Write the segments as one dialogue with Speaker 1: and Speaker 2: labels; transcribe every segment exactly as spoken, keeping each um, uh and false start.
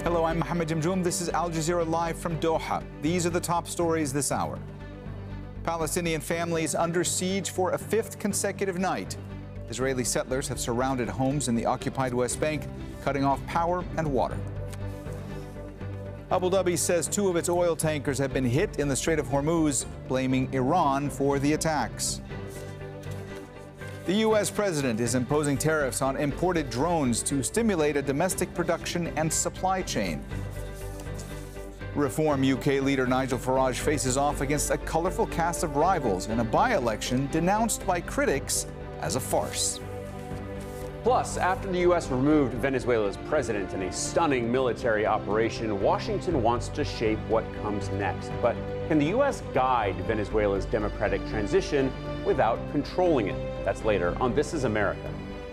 Speaker 1: Hello, I'm Mohammed Jamjoom. This is Al Jazeera Live from Doha. These are the top stories this hour. Palestinian families under siege for a fifth consecutive night. Israeli settlers have surrounded homes in the occupied West Bank, cutting off power and water. Abu Dhabi says two of its oil tankers have been hit in the Strait of Hormuz, blaming Iran for the attacks. The U S president is imposing tariffs on imported drones to stimulate a domestic production and supply chain. Reform U K leader Nigel Farage faces off against a colorful cast of rivals in a by-election denounced by critics as a farce.
Speaker 2: Plus, after the U S removed Venezuela's president in a stunning military operation, Washington wants to shape what comes next. But can the U S guide Venezuela's democratic transition without controlling it? That's later on This Is America.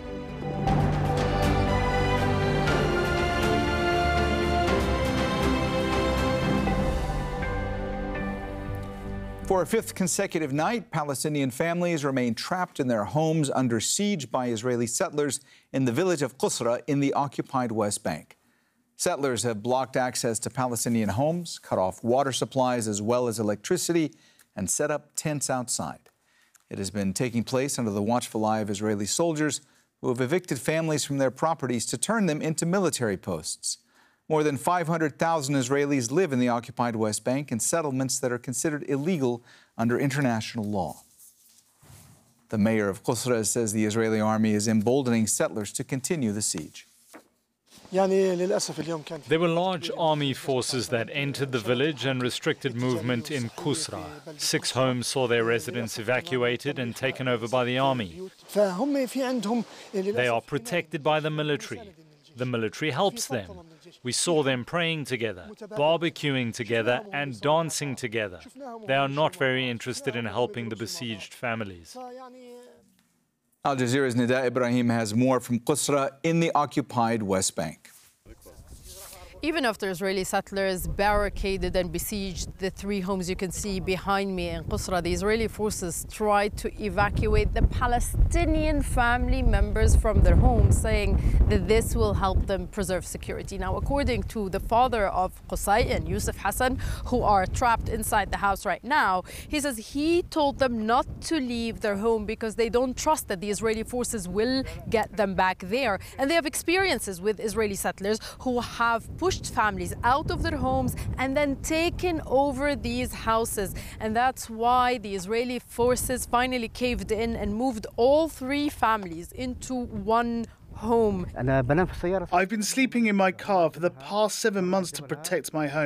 Speaker 1: For a fifth consecutive night, Palestinian families remain trapped in their homes under siege by Israeli settlers in the village of Qusra in the occupied West Bank. Settlers have blocked access to Palestinian homes, cut off water supplies as well as electricity, and set up tents outside. It has been taking place under the watchful eye of Israeli soldiers who have evicted families from their properties to turn them into military posts. More than five hundred thousand Israelis live in the occupied West Bank in settlements that are considered illegal under international law. The mayor of Qusra says the Israeli army is emboldening settlers to continue the siege.
Speaker 3: There were large army forces that entered the village and restricted movement in Qusra. Six homes saw their residents evacuated and taken over by the army. They are protected by the military. The military helps them. We saw them praying together, barbecuing together, and dancing together. They are not very interested in helping the besieged families.
Speaker 1: Al Jazeera's Nida Ibrahim has more from Qusra in the occupied West Bank.
Speaker 4: Even after Israeli settlers barricaded and besieged the three homes you can see behind me in Qusra, the Israeli forces tried to evacuate the Palestinian family members from their homes, saying that this will help them preserve security. Now, according to the father of Qusay and Yusuf Hassan, who are trapped inside the house right now, he says he told them not to leave their home because they don't trust that the Israeli forces will get them back there. And they have experiences with Israeli settlers who have pushed families out of their homes and then taken over these houses. And that's why the Israeli forces finally caved in and moved all three families into one home.
Speaker 5: I've been sleeping in my car for the past seven months to protect my home.